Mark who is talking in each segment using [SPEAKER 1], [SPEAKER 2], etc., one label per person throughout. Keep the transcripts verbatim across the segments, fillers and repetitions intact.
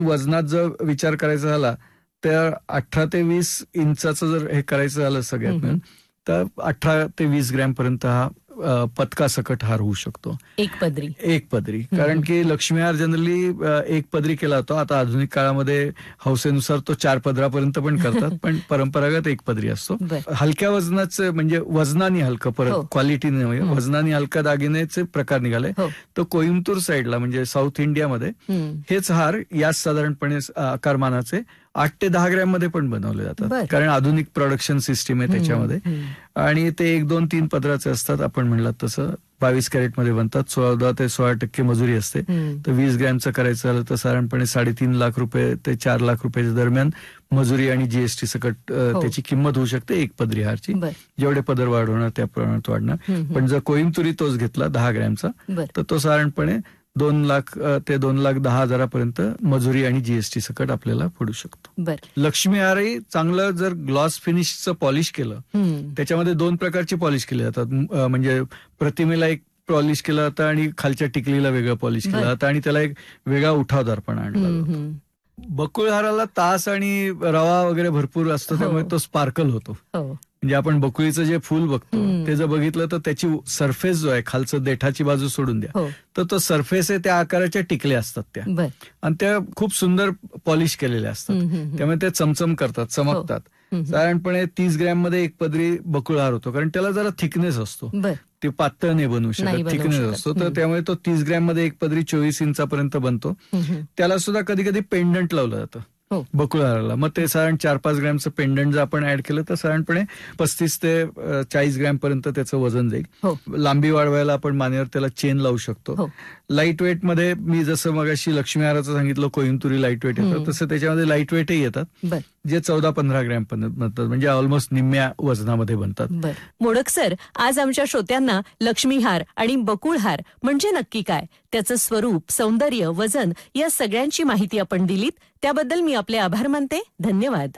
[SPEAKER 1] वजनात जर विचार करायचा झाला तर अठरा ते वीस इंचाचं जर हे करायचं झालं सगळ्यात मिळून तर अठरा ते वीस ग्रॅम पर्यंत हा पदका सकट हार होऊ शकतो.
[SPEAKER 2] एक पदरी
[SPEAKER 1] एक पदरी कारण की लक्ष्मी हार जनरली एक पदरी केला जातो. आता आधुनिक काळामध्ये हौसेनुसार तो चार पदरापर्यंत पण करतात, पण परंपरागत एक पदरी असतो. हलक्या वजनाचे म्हणजे वजनाने हलकं, परत क्वालिटीने वजनाने हलका दागिन्याचे प्रकार निघाले. तर कोइंबतूर साईडला म्हणजे साऊथ इंडियामध्ये हेच हार याच साधारणपणे आकारमानाचे आठ ते दहा ग्रॅम मध्ये पण बनवले जातात, कारण आधुनिक प्रोडक्शन सिस्टीम आहे त्याच्यामध्ये. आणि ते एक दोन तीन पदराचे असतात. आपण म्हणलात तसं बावीस कॅरेट मध्ये बनतात. चौदा ते सोळा टक्के मजुरी असते. तर वीस ग्रॅमचं करायचं झालं तर साधारणपणे साडेतीन लाख रुपये ते चार लाख रुपयाच्या दरम्यान मजुरी आणि जीएसटी सकट त्याची किंमत होऊ शकते एक पदरी हारची. जेवढे पदर वाढवणार त्या प्रमाणात वाढणार. पण जर कोइंबतुरी तोच घेतला दहा ग्रॅमचा तर तो साधारणपणे दोन लाख ते दोन लाख दहा हजारापर्यंत मजुरी आणि जीएसटी सकट आपल्याला पडू शकतो. लक्ष्मी हारही चांगलं जर ग्लॉस फिनिशचं पॉलिश केलं, त्याच्यामध्ये दोन प्रकारची पॉलिश केली जातात. म्हणजे प्रतिमेला एक पॉलिश केलं जातं आणि खालच्या टिकलीला वेगळं पॉलिश केलं जातं आणि त्याला एक वेगळा उठावदारपणा आणला जातो. बकुळ हाराला तास आणि रवा वगैरे भरपूर असतो, त्यामुळे तो स्पार्कल होतो. म्हणजे आपण बकुळीचं जे फुल बघतो ते जर बघितलं तर त्याची सरफेस जो आहे खालचं देठाची बाजू सोडून द्या तर तो सरफेस आहे त्या आकाराच्या टिकल्या असतात त्या, आणि त्या खूप सुंदर पॉलिश केलेल्या असतात. त्यामुळे ते चमचम करतात, चमकतात. साधारणपणे तीस ग्रॅम मध्ये एक पदरी बकुळ हार होतो, कारण त्याला जरा थिकनेस असतो. ते पातळ नाही बनवू शकत, थिकनेस असतो. तर त्यामुळे तो तीस ग्रॅम मध्ये एक पदरी चोवीस इंचापर्यंत बनतो. त्याला सुद्धा कधी कधी पेंडंट लावलं जातं बकुळ हाराला. मग ते साधारण चार पाच ग्रॅमचं पेंडंट जर आपण ऍड केलं तर साधारणपणे पस्तीस ते चाळीस ग्रॅम पर्यंत त्याचं वजन जाईल. लांबी वाढवायला आपण मानेवर त्याला चेन लावू शकतो. लाईट वेट मध्ये मी जसं मगाशी लक्ष्मी हाराचं सांगितलं कोइंबतुरी लाईट वेट येतं, तसं त्याच्यामध्ये लाईट वेटही येतात जे चौदा पंधरा ग्रॅम पर्यंत बनतात, म्हणजे ऑलमोस्ट निम्म्या वजनामध्ये बनतात.
[SPEAKER 2] मोडक सर, आज आमच्या श्रोत्यांना लक्ष्मी हार आणि बकुळ हार म्हणजे नक्की काय, त्याचं स्वरूप, सौंदर्य, वजन या सगळ्यांची माहिती आपण दिलीत, त्याबद्दल मी आपले आभार मानते. धन्यवाद.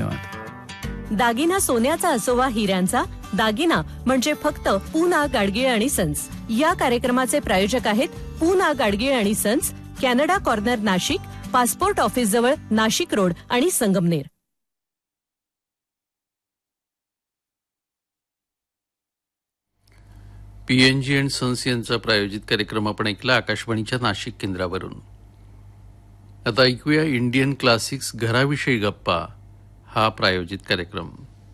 [SPEAKER 1] धन्यवाद.
[SPEAKER 2] दागिना सोन्याचा असो वा हिऱ्यांचा, दागिना म्हणजे फक्त पूना गाडगीळ आणि सन्स. या कार्यक्रमाचे प्रायोजक आहेत पूना गाडगीळ आणि sons, Canada corner, Nashik, passport office जवळ, नाशिक रोड आणि संगमनेर.
[SPEAKER 3] पीएनजी अँड सन्स यांचा प्रायोजित कार्यक्रम आपण ऐकला आकाशवाणीच्या नाशिक केंद्रावरून. आता ऐकूया इंडियन क्लासिक्स घराविषयी गप्पा, हा प्रायोजित कार्यक्रम.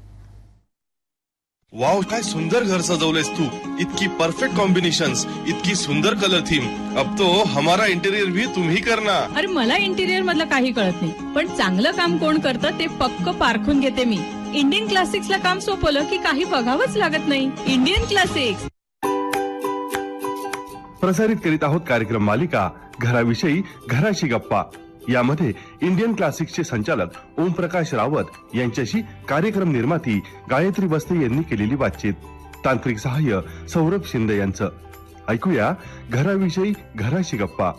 [SPEAKER 4] वाव, काय सुंदर घर सजवलेस तू. इतकी परफेक्ट कॉम्बिनेशन्स, इतकी सुंदर कलर थीम. अब तो हमारा इंटेरियर भी तुम ही करना.
[SPEAKER 5] अरे मला इंटेरियर मधलं काही कळत नाही, पण चांगलं काम कोण करतं ते पक्क पारखून घेते मी. इंडियन क्लासिक्सला काम सोपवलं की काही बघावंच लागत नाही. इंडियन क्लासिक्स
[SPEAKER 4] प्रसारित करीत आहोत कार्यक्रम मालिका घराविषयी घराशी गप्पा. यामध्ये इंडियन क्लासिक्सचे संचालक ओमप्रकाश रावत यांच्याशी कार्यक्रम निर्माती गायत्री बस्ते यांनी केलेली बातचीत. तांत्रिक सहाय्य सौरभ शिंदे यांचं. ऐकूया घराविषयी घराशी गप्पा.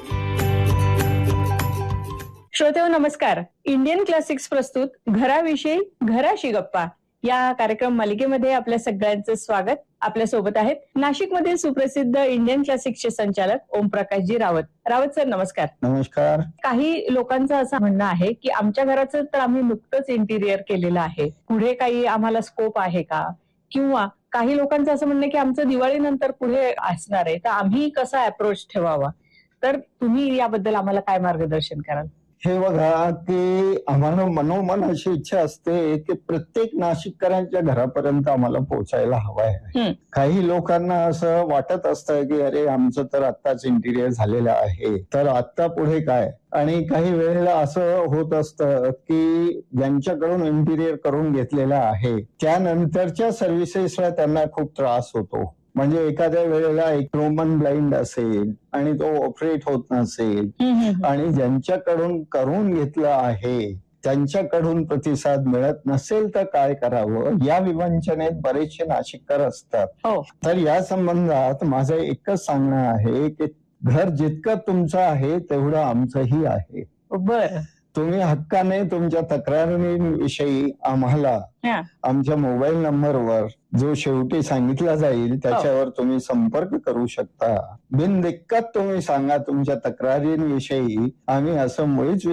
[SPEAKER 6] श्रोतेहो नमस्कार. इंडियन क्लासिक्स प्रस्तुत घराविषयी घराशी गप्पा या कार्यक्रम मालिकेमध्ये आपल्या सगळ्यांचं स्वागत. आपल्या सोबत आहेत नाशिकमधील सुप्रसिद्ध इंडियन क्लासिक्सचे संचालक ओमप्रकाशजी रावत. रावत सर नमस्कार.
[SPEAKER 7] नमस्कार.
[SPEAKER 6] काही लोकांचं असं म्हणणं आहे की आमच्या घराचं तर आम्ही नुकतंच इंटिरियर केलेलं आहे, पुढे काही आम्हाला स्कोप आहे का, किंवा काही लोकांचं असं म्हणणं की आमचं दिवाळीनंतर पुढे असणार आहे, तर आम्ही कसा अप्रोच ठेवावा. तर तुम्ही याबद्दल आम्हाला काय मार्गदर्शन कराल?
[SPEAKER 7] हे बघा की आम्हाला मनोमन अशी इच्छा असते की प्रत्येक नाशिककरांच्या घरापर्यंत आम्हाला पोहोचायला हवं आहे. काही लोकांना असं वाटत असतं की अरे आमचं तर आत्ताच इंटिरियर झालेलं आहे, तर आत्ता पुढे काय. आणि काही वेळेला असं होत असतं की ज्यांच्याकडून इंटिरियर करून घेतलेलं आहे त्यानंतरच्या सर्व्हिसेसला त्यांना खूप त्रास होतो. म्हणजे एखाद्या वेळेला एक रोमन ब्लाइंड असेल आणि तो ऑपरेट होत नसेल, आणि ज्यांच्याकडून करून घेतलं आहे त्यांच्याकडून प्रतिसाद मिळत नसेल तर काय करावं, या विवंचनेत बरेचसे नाशिककर असतात. तर या संबंधात माझं एकच सांगणं आहे की घर जितकं तुमचं आहे तेवढं आमचंही आहे.
[SPEAKER 6] बर.
[SPEAKER 7] तुम्ही हक्काने तुमच्या तक्रारींविषयी आम्हाला
[SPEAKER 6] हा.
[SPEAKER 7] आमच्या मोबाईल नंबरवर जो शेवटी सांगितला जाईल त्याच्यावर तुम्ही संपर्क करू शकता. बिनदिक्कत तुम्ही सांगा तुमच्या तक्रारींविषयी. आम्ही असं मुळीच